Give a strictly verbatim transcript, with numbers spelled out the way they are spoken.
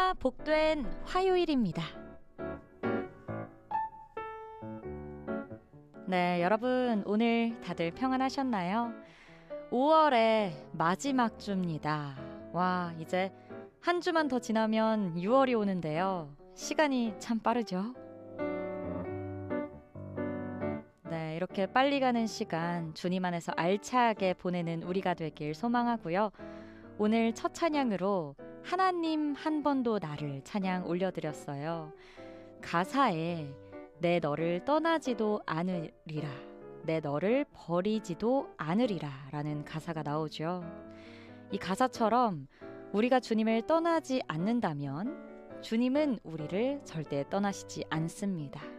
주말이야 복된 화요일입니다. 네, 여러분 오늘 다들 평안하셨나요? 오월의 마지막 주입니다. 와, 이제 한 주만 더 지나면 유월이 오는데요. 시간이 참 빠르죠? 네, 이렇게 빨리 가는 시간 주님 안에서 알차게 보내는 우리가 되길 소망하고요. 오늘 첫 찬양으로 하나님 한 번도 나를 찬양 올려드렸어요. 가사에 내 너를 떠나지도 않으리라, 내 너를 버리지도 않으리라 라는 가사가 나오죠. 이 가사처럼 우리가 주님을 떠나지 않는다면 주님은 우리를 절대 떠나시지 않습니다.